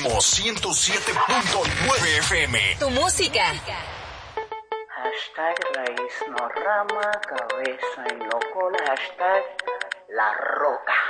Ritmo 107.9 FM. Tu música. Hashtag raíz no rama, cabeza y no cola. Hashtag La Roca.